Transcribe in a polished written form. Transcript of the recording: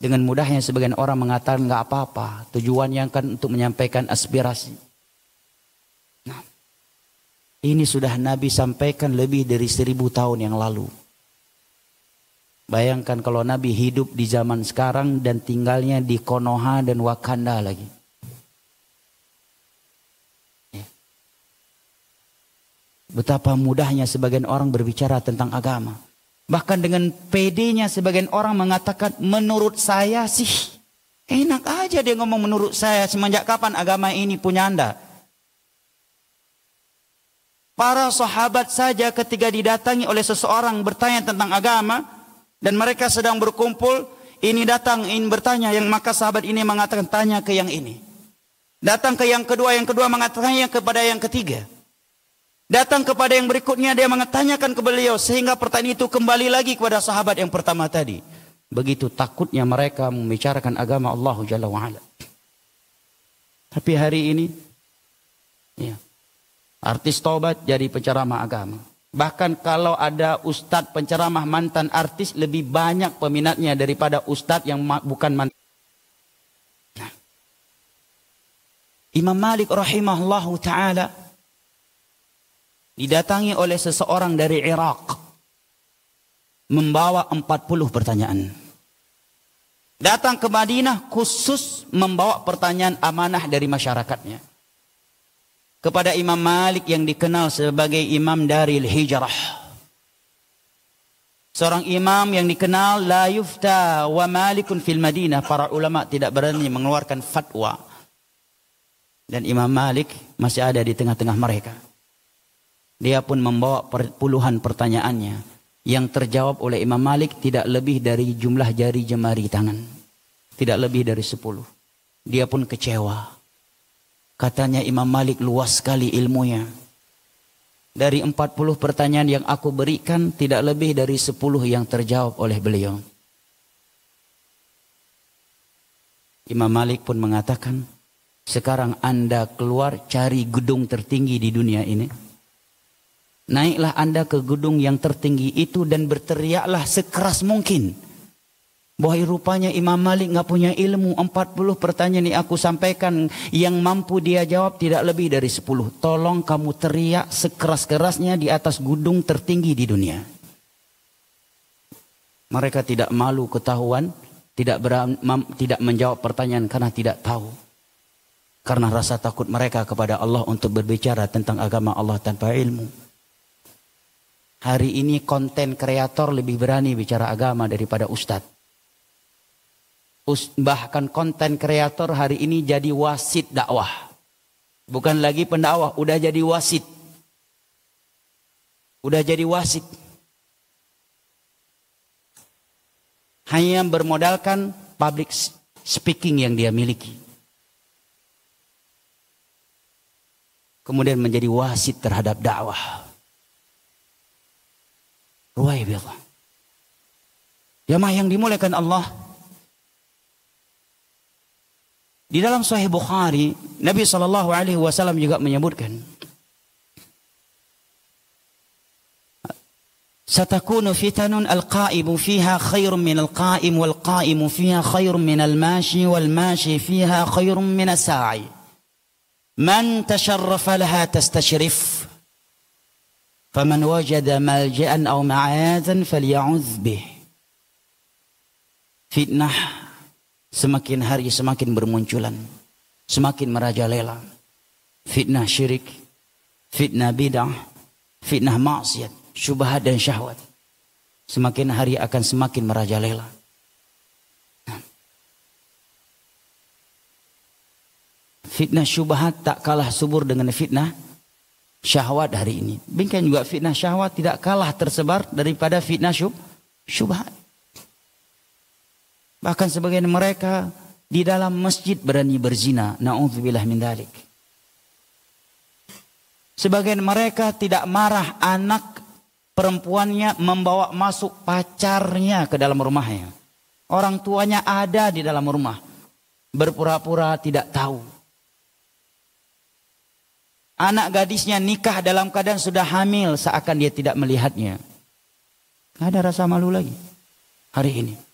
Dengan mudahnya sebagian orang mengatakan nggak apa-apa, tujuannya kan untuk menyampaikan aspirasi. Nah, ini sudah Nabi sampaikan lebih dari 1000 tahun yang lalu. Bayangkan kalau Nabi hidup di zaman sekarang dan tinggalnya di Konoha dan Wakanda lagi. Betapa mudahnya sebagian orang berbicara tentang agama. Bahkan dengan pedenya sebagian orang mengatakan, menurut saya sih. Enak aja dia ngomong menurut saya. Semenjak kapan agama ini punya Anda? Para sahabat saja ketika didatangi oleh seseorang bertanya tentang agama. Dan mereka sedang berkumpul. Ini datang, ingin bertanya. Yang maka sahabat ini mengatakan, tanya ke yang ini. Datang ke yang kedua mengatakan kepada yang ketiga. Datang kepada yang berikutnya, dia mengetanyakan ke beliau. Sehingga pertanyaan itu kembali lagi kepada sahabat yang pertama tadi. Begitu takutnya mereka membicarakan agama Allah Jalla wa'ala. Tapi hari ini, ya, artis taubat jadi penceramah agama. Bahkan kalau ada ustadz penceramah mantan artis, lebih banyak peminatnya daripada ustadz yang bukan mantan. Nah. Imam Malik rahimahullahu ta'ala didatangi oleh seseorang dari Irak, membawa 40 pertanyaan. Datang ke Madinah khusus membawa pertanyaan amanah dari masyarakatnya. Kepada Imam Malik yang dikenal sebagai Imam Daril Hijrah. Seorang imam yang dikenal la yufta wa malikun fil Madinah. Para ulama tidak berani mengeluarkan fatwa. Dan Imam Malik masih ada di tengah-tengah mereka. Dia pun membawa puluhan pertanyaannya. Yang terjawab oleh Imam Malik tidak lebih dari jumlah jari jemari tangan. Tidak lebih dari 10. Dia pun kecewa. Katanya Imam Malik luas sekali ilmunya. Dari 40 pertanyaan yang aku berikan, tidak lebih dari 10 yang terjawab oleh beliau. Imam Malik pun mengatakan, sekarang Anda keluar cari gedung tertinggi di dunia ini. Naiklah Anda ke gedung yang tertinggi itu dan berteriaklah sekeras mungkin. Bahwa rupanya Imam Malik nggak punya ilmu. 40 pertanyaan yang aku sampaikan, yang mampu dia jawab tidak lebih dari 10. Tolong kamu teriak sekeras-kerasnya di atas gedung tertinggi di dunia. Mereka tidak malu ketahuan, tidak menjawab pertanyaan karena tidak tahu. Karena rasa takut mereka kepada Allah untuk berbicara tentang agama Allah tanpa ilmu. Hari ini konten kreator lebih berani bicara agama daripada ustadz. Bahkan konten kreator hari ini jadi wasit dakwah. Bukan lagi pendakwah, udah jadi wasit. Udah jadi wasit. Hanya bermodalkan public speaking yang dia miliki. Kemudian menjadi wasit terhadap dakwah. Ruwaibillah. Jamaah yang dimuliakan Allah. Di dalam Sahih Bukhari, Nabi SAW juga menyebutkan, Satakunu fitanun al-qa'imu fiha khairun min al-qa'im wal-qa'imu fiha khairun min al-mashi wal-mashi fiha khairun min as-sa'i. Man tasharrafa laha tastashrif. Faman wajada malja'an aw ma'adan falya'udh bih. Fitnah semakin hari semakin bermunculan, semakin merajalela. Fitnah syirik, fitnah bid'ah, fitnah maksiat, syubhat dan syahwat. Semakin hari akan semakin merajalela. Fitnah syubhat tak kalah subur dengan fitnah syahwat hari ini. Demikian juga fitnah syahwat tidak kalah tersebar daripada fitnah syubhat. Bahkan sebagian mereka di dalam masjid berani berzina. Na'udzubillah min dzalik. Sebagian mereka tidak marah anak perempuannya membawa masuk pacarnya ke dalam rumahnya. Orang tuanya ada di dalam rumah. Berpura-pura tidak tahu. Anak gadisnya nikah dalam keadaan sudah hamil seakan dia tidak melihatnya. Nggak ada rasa malu lagi hari ini.